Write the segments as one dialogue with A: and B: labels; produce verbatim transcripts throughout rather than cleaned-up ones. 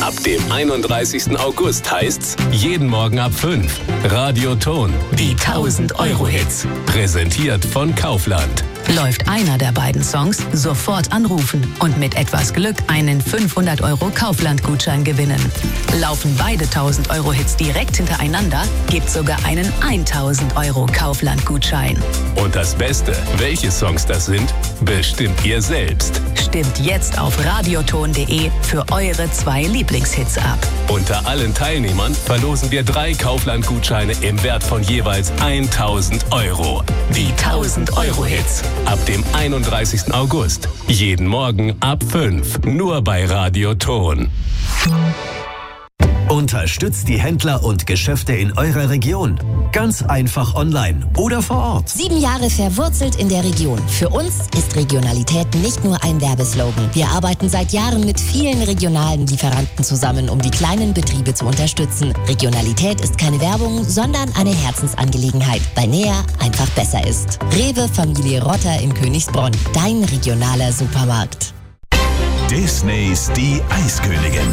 A: Ab dem einunddreißigsten August heißt's jeden Morgen ab fünf. Radioton, die tausend Euro Hits. Präsentiert von Kaufland.
B: Läuft einer der beiden Songs, sofort anrufen und mit etwas Glück einen fünfhundert Euro Kaufland-Gutschein gewinnen. Laufen beide tausend Euro Hits direkt hintereinander, gibt's sogar einen tausend Euro Kaufland-Gutschein.
A: Und das Beste, welche Songs das sind, bestimmt ihr selbst.
B: Stimmt jetzt auf radioton punkt de für eure zwei Lieblingshits ab.
A: Unter allen Teilnehmern verlosen wir drei Kaufland-Gutscheine im Wert von jeweils tausend Euro. Die tausend Euro Hits. Ab dem einunddreißigsten August. Jeden Morgen ab fünf. Nur bei Radioton.
C: Unterstützt die Händler und Geschäfte in eurer Region. Ganz einfach online oder vor Ort.
D: Sieben Jahre verwurzelt in der Region. Für uns ist Regionalität nicht nur ein Werbeslogan. Wir arbeiten seit Jahren mit vielen regionalen Lieferanten zusammen, um die kleinen Betriebe zu unterstützen. Regionalität ist keine Werbung, sondern eine Herzensangelegenheit, weil näher einfach besser ist. Rewe Familie Rotter in Königsbronn. Dein regionaler Supermarkt.
E: Disneys Die Eiskönigin.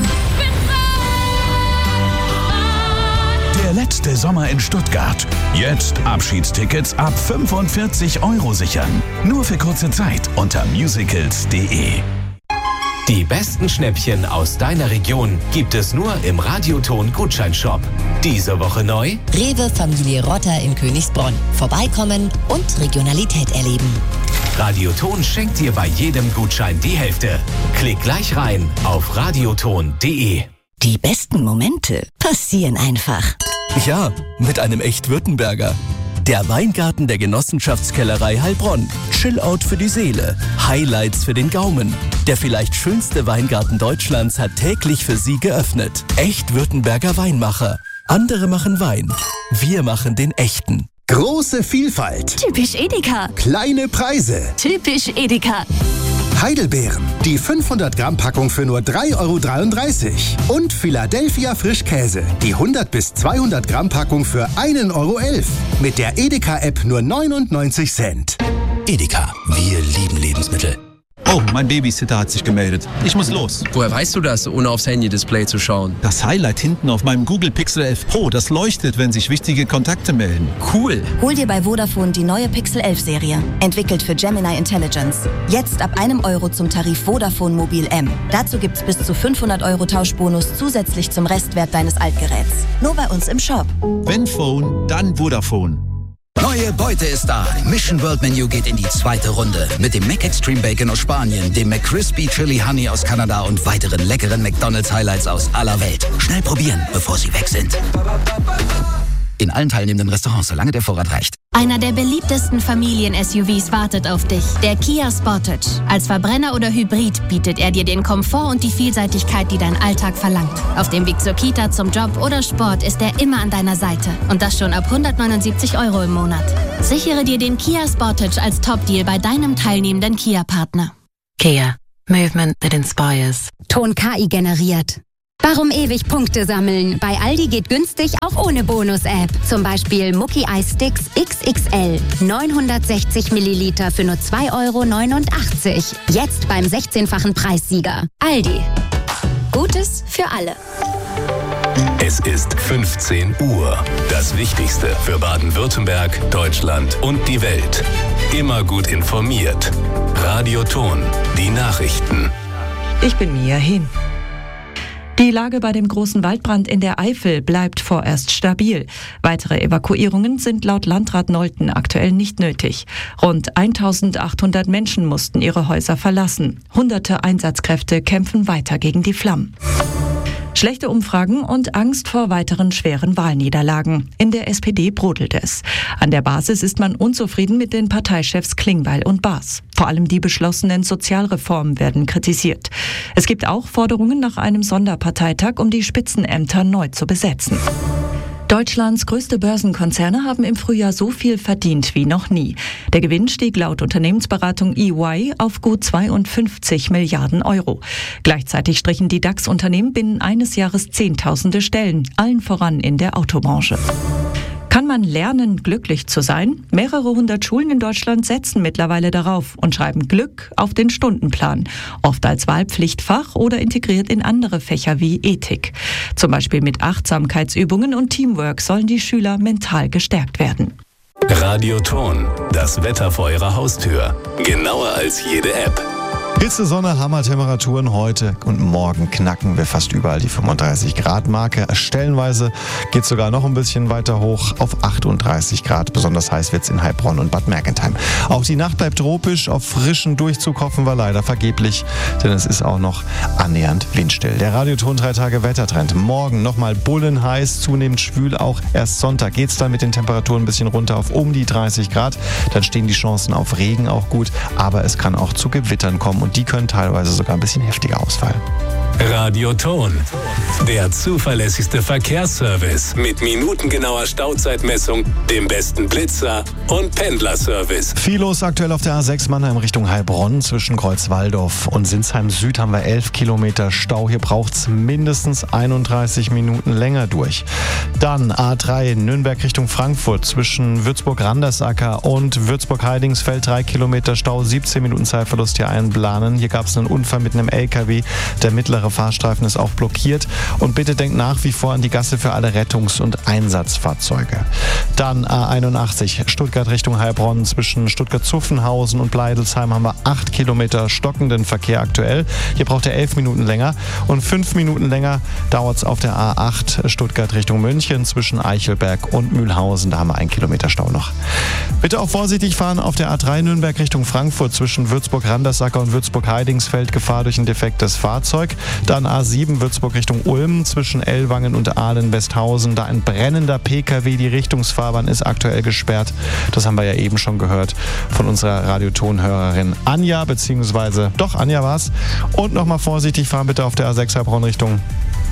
E: Der letzte Sommer in Stuttgart. Jetzt Abschiedstickets ab fünfundvierzig Euro sichern. Nur für kurze Zeit unter musicals punkt de.
A: Die besten Schnäppchen aus deiner Region gibt es nur im Radioton Gutscheinshop. Diese Woche neu:
D: Rewe Familie Rotter in Königsbronn. Vorbeikommen und Regionalität erleben.
A: Radioton schenkt dir bei jedem Gutschein die Hälfte. Klick gleich rein auf radioton punkt de.
D: Die besten Momente passieren einfach.
C: Ja, mit einem Echt-Württemberger. Der Weingarten der Genossenschaftskellerei Heilbronn. Chillout für die Seele. Highlights für den Gaumen. Der vielleicht schönste Weingarten Deutschlands hat täglich für Sie geöffnet. Echt-Württemberger Weinmacher. Andere machen Wein. Wir machen den echten.
F: Große Vielfalt.
G: Typisch Edeka.
F: Kleine Preise.
G: Typisch Edeka.
F: Heidelbeeren, die fünfhundert Gramm Packung für nur drei Euro dreiunddreißig. Und Philadelphia Frischkäse, die hundert bis zweihundert Gramm Packung für ein Euro elf. Mit der Edeka-App nur neunundneunzig Cent.
H: Edeka, wir lieben Lebensmittel.
I: Oh, mein Babysitter hat sich gemeldet. Ich muss los.
J: Woher weißt du das, ohne aufs Handy-Display zu schauen?
I: Das Highlight hinten auf meinem Google Pixel elf Pro, das leuchtet, wenn sich wichtige Kontakte melden.
J: Cool.
K: Hol dir bei Vodafone die neue Pixel elf Serie. Entwickelt für Gemini Intelligence. Jetzt ab einem Euro zum Tarif Vodafone Mobil M. Dazu gibt's bis zu fünfhundert Euro Tauschbonus zusätzlich zum Restwert deines Altgeräts. Nur bei uns im Shop.
I: Wenn Phone, dann Vodafone.
H: Neue Beute ist da. Mission World Menu geht in die zweite Runde. Mit dem Mac Extreme Bacon aus Spanien, dem McCrispy Chili Honey aus Kanada und weiteren leckeren McDonald's Highlights aus aller Welt. Schnell probieren, bevor sie weg sind. In allen teilnehmenden Restaurants, solange der Vorrat reicht.
L: Einer der beliebtesten Familien-S U Vs wartet auf dich. Der Kia Sportage. Als Verbrenner oder Hybrid bietet er dir den Komfort und die Vielseitigkeit, die dein Alltag verlangt. Auf dem Weg zur Kita, zum Job oder Sport ist er immer an deiner Seite. Und das schon ab hundertneunundsiebzig Euro im Monat. Sichere dir den Kia Sportage als Top-Deal bei deinem teilnehmenden Kia-Partner.
B: Kia. Movement that inspires.
M: Ton K I generiert. Warum ewig Punkte sammeln? Bei Aldi geht günstig auch ohne Bonus-App. Zum Beispiel Mucki Eis Sticks X X L. neunhundertsechzig Milliliter für nur zwei Euro neunundachtzig. Jetzt beim sechzehnfachen Preissieger. Aldi. Gutes für alle.
A: Es ist fünfzehn Uhr. Das Wichtigste für Baden-Württemberg, Deutschland und die Welt. Immer gut informiert. Radioton. Die Nachrichten.
N: Ich bin Mia Hin. Die Lage bei dem großen Waldbrand in der Eifel bleibt vorerst stabil. Weitere Evakuierungen sind laut Landrat Nolten aktuell nicht nötig. Rund eintausendachthundert Menschen mussten ihre Häuser verlassen. Hunderte Einsatzkräfte kämpfen weiter gegen die Flammen. Schlechte Umfragen und Angst vor weiteren schweren Wahlniederlagen. In der S P D brodelt es. An der Basis ist man unzufrieden mit den Parteichefs Klingbeil und Baas. Vor allem die beschlossenen Sozialreformen werden kritisiert. Es gibt auch Forderungen nach einem Sonderparteitag, um die Spitzenämter neu zu besetzen. Deutschlands größte Börsenkonzerne haben im Frühjahr so viel verdient wie noch nie. Der Gewinn stieg laut Unternehmensberatung E Y auf gut zweiundfünfzig Milliarden Euro. Gleichzeitig strichen die DAX-Unternehmen binnen eines Jahres Zehntausende Stellen, allen voran in der Autobranche. Kann man lernen, glücklich zu sein? Mehrere hundert Schulen in Deutschland setzen mittlerweile darauf und schreiben Glück auf den Stundenplan. Oft als Wahlpflichtfach oder integriert in andere Fächer wie Ethik. Zum Beispiel mit Achtsamkeitsübungen und Teamwork sollen die Schüler mental gestärkt werden.
A: Radioton, das Wetter vor Ihrer Haustür. Genauer als jede App.
O: Hitze, Sonne, Hammertemperaturen. Heute und morgen knacken wir fast überall die fünfunddreißig Grad Marke. Stellenweise geht es sogar noch ein bisschen weiter hoch auf achtunddreißig Grad. Besonders heiß wird es in Heilbronn und Bad Mergentheim. Auch die Nacht bleibt tropisch. Auf frischen Durchzug hoffen wir leider vergeblich, denn es ist auch noch annähernd windstill. Der Radioton drei Tage Wettertrend. Morgen nochmal bullenheiß, zunehmend schwül. Auch erst Sonntag geht es dann mit den Temperaturen ein bisschen runter auf um die dreißig Grad. Dann stehen die Chancen auf Regen auch gut, aber es kann auch zu Gewittern kommen. Und die können teilweise sogar ein bisschen heftiger ausfallen.
A: Radioton, der zuverlässigste Verkehrsservice mit minutengenauer Stauzeitmessung, dem besten Blitzer und Pendlerservice.
O: Viel los aktuell auf der A sechs Mannheim Richtung Heilbronn. Zwischen Kreuzwaldorf und Sinsheim Süd haben wir elf Kilometer Stau. Hier braucht es mindestens einunddreißig Minuten länger durch. Dann A drei Nürnberg Richtung Frankfurt. Zwischen Würzburg-Randersacker und Würzburg-Heidingsfeld drei Kilometer Stau, siebzehn Minuten Zeitverlust hier einplanen. Hier gab es einen Unfall mit einem L K W. Der mittlere Fahrstreifen ist auch blockiert. Und bitte denkt nach wie vor an die Gasse für alle Rettungs- und Einsatzfahrzeuge. Dann A einundachtzig Stuttgart Richtung Heilbronn. Zwischen Stuttgart-Zuffenhausen und Bleidelsheim haben wir acht Kilometer stockenden Verkehr aktuell. Hier braucht er elf Minuten länger. Und fünf Minuten länger dauert es auf der A acht Stuttgart Richtung München. Zwischen Eichelberg und Mühlhausen. Da haben wir einen Kilometer Stau noch. Bitte auch vorsichtig fahren auf der A drei Nürnberg Richtung Frankfurt. Zwischen Würzburg-Randersacker und Würzburg-Heidingsfeld. Gefahr durch ein defektes Fahrzeug. Dann A sieben Würzburg Richtung Ulm. Zwischen Ellwangen und Ahlen-Westhausen. Da ein brennender P K W. Die Richtungsfahrbahn ist aktuell gesperrt. Das haben wir ja eben schon gehört von unserer Radiotonhörerin Anja, beziehungsweise doch, Anja war's. Und nochmal vorsichtig fahren bitte auf der A sechs Heilbronn Richtung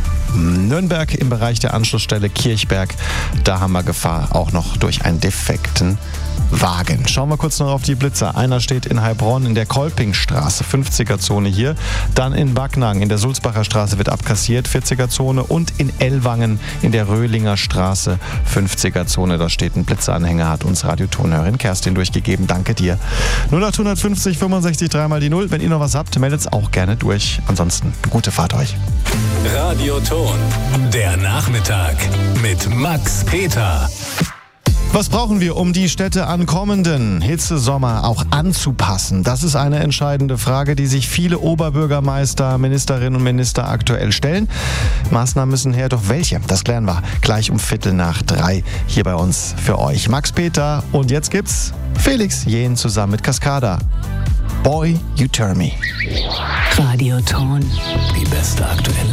O: Nürnberg im Bereich der Anschlussstelle Kirchberg. Da haben wir Gefahr auch noch durch einen defekten Wagen. Schauen wir kurz noch auf die Blitzer. Einer steht in Heilbronn in der Kolpingstraße, fünfziger-Zone hier. Dann in Backnang in der Sulzbacher Straße wird abkassiert, vierziger-Zone. Und in Ellwangen in der Röhlinger Straße, fünfziger-Zone. Da steht ein Blitzeranhänger, hat uns Radiotonhörerin Kerstin durchgegeben. Danke dir. null acht fünfzig fünfundsechzig dreimal die null. Wenn ihr noch was habt, meldet es auch gerne durch. Ansonsten gute Fahrt euch.
A: Radioton, der Nachmittag mit Max Peter.
O: Was brauchen wir, um die Städte an kommenden Hitzesommer auch anzupassen? Das ist eine entscheidende Frage, die sich viele Oberbürgermeister, Ministerinnen und Minister aktuell stellen. Maßnahmen müssen her, doch welche? Das klären wir gleich um Viertel nach drei hier bei uns für euch. Max Peter und jetzt gibt's Felix Jähn zusammen mit Cascada. Boy, You Turn Me.
B: Radioton.
A: Die beste Aktualität.